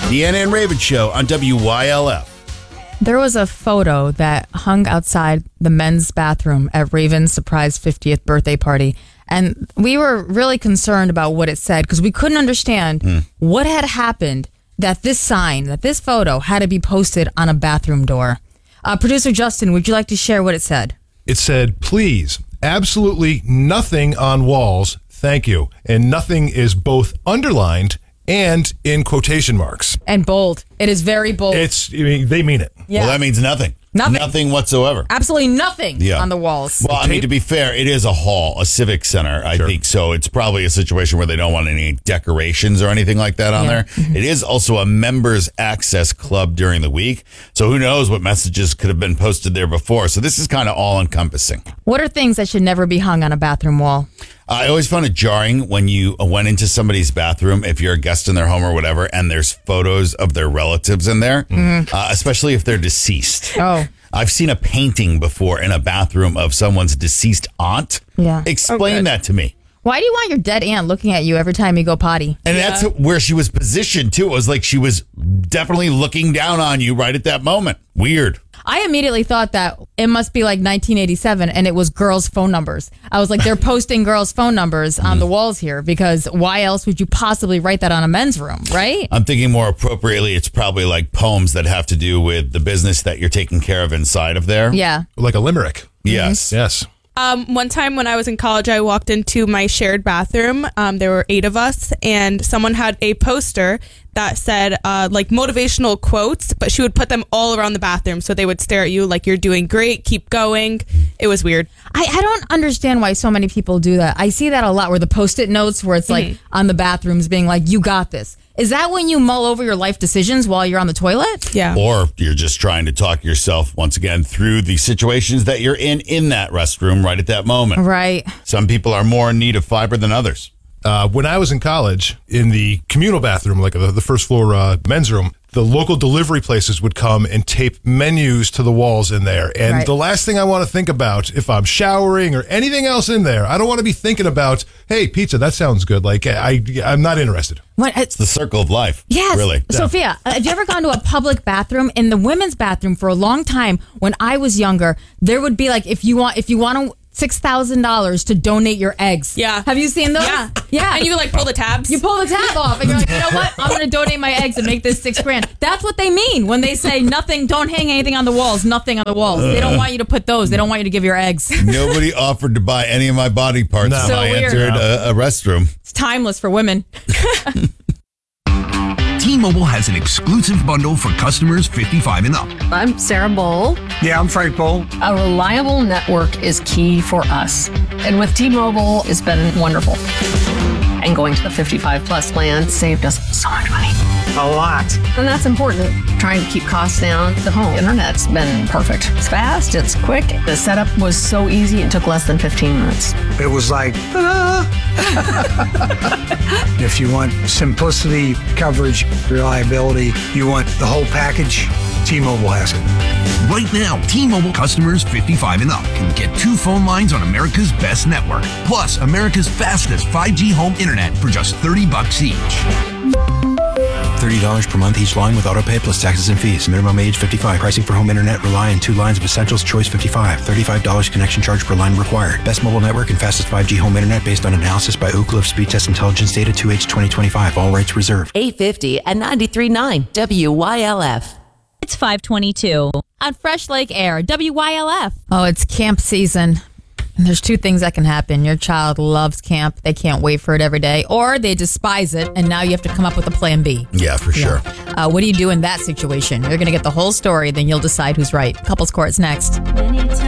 The Anna and Raven Show on WYLF. There was a photo that hung outside the men's bathroom at Raven's surprise 50th birthday party. And we were really concerned about what it said because we couldn't understand what had happened that this sign, that this photo had to be posted on a bathroom door. Producer Justin, would you like to share what it said? It said, please, absolutely nothing on walls. Thank you. And nothing is both underlined and in quotation marks. And bold. It is very bold. They mean it. Yeah. Well, that means nothing. Nothing whatsoever. Absolutely nothing on the walls. Well, I mean, to be fair, it is a hall, a civic center, I think. So it's probably a situation where they don't want any decorations or anything like that on there. Mm-hmm. It is also a members access club during the week. So who knows what messages could have been posted there before. So this is kind of all encompassing. What are things that should never be hung on a bathroom wall? I always found it jarring when you went into somebody's bathroom, if you're a guest in their home or whatever, and there's photos of their relatives in there, especially if they're deceased. Oh. I've seen a painting before in a bathroom of someone's deceased aunt. Yeah. Explain that to me. Why do you want your dead aunt looking at you every time you go potty? And that's where she was positioned, too. It was like she was definitely looking down on you right at that moment. Weird. I immediately thought that it must be like 1987 and it was girls' phone numbers. I was like, they're posting girls' phone numbers on the walls here because why else would you possibly write that on a men's room, right? I'm thinking more appropriately, it's probably like poems that have to do with the business that you're taking care of inside of there. Yeah. Like a limerick. Yes. Yes. One time when I was in college, I walked into my shared bathroom. There were 8 of us, and someone had a poster that said like motivational quotes, but she would put them all around the bathroom, so they would stare at you like you're doing great, keep going. It was weird. I don't understand why so many people do that. I see that a lot where the Post-it notes where it's like on the bathrooms being like, you got this. Is that when you mull over your life decisions while you're on the toilet? Yeah. Or you're just trying to talk yourself, once again, through the situations that you're in that restroom right at that moment. Right. Some people are more in need of fiber than others. When I was in college, in the communal bathroom, like the first floor men's room, the local delivery places would come and tape menus to the walls in there. And the last thing I want to think about if I'm showering or anything else in there, I don't want to be thinking about, hey, pizza, that sounds good. Like, I'm not interested. It's the circle of life. Yes. Really. Sophia, have you ever gone to a public bathroom? In the women's bathroom for a long time, when I was younger, there would be like, if you want to $6,000 to donate your eggs. Yeah. Have you seen those? Yeah. And you like pull the tabs. You pull the tab off and you're like, you know what? I'm going to donate my eggs and make this $6,000. That's what they mean when they say nothing, don't hang anything on the walls, nothing on the walls. They don't want you to put those. They don't want you to give your eggs. Nobody offered to buy any of my body parts No. when So I weird. entered a restroom. It's timeless for women. T-Mobile has an exclusive bundle for customers 55 and up. I'm Sarah Bowl. Yeah, I'm Frank Bowl. A reliable network is key for us. And with T-Mobile, it's been wonderful. And going to the 55 plus plan saved us so much money. A lot. And that's important. Trying to keep costs down. The home internet's been perfect. It's fast, it's quick. The setup was so easy, it took less than 15 minutes. It was like, If you want simplicity, coverage, reliability, you want the whole package, T-Mobile has it. Right now, T-Mobile customers 55 and up can get 2 phone lines on America's best network, plus America's fastest 5G home internet for just $30 each. $30 per month each line with autopay plus taxes and fees. Minimum age 55. Pricing for home internet rely on 2 lines of Essentials Choice 55. $35 connection charge per line required. Best mobile network and fastest 5G home internet based on analysis by Ookla of Speed Test Intelligence data 2H 2025. All rights reserved. 850 and 93.9 WYLF. It's 522. On Fresh Lake Air, WYLF. Oh, it's camp season. And there's 2 things that can happen. Your child loves camp. They can't wait for it every day. Or they despise it, and now you have to come up with a plan B. Yeah, for sure. What do you do in that situation? You're going to get the whole story, then you'll decide who's right. Couples Court's next.